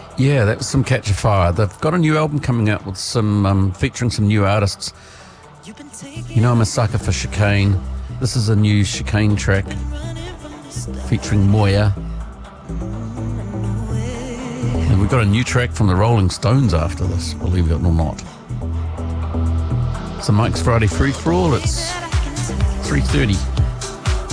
Yeah, that was some Catch a Fire. They've got a new album coming out with some featuring some new artists. You know I'm a sucker for Chicane. This is a new Chicane track featuring Moya. And we've got a new track from the Rolling Stones after this, believe it or not. So Mike's Friday Free For All, it's 3:30.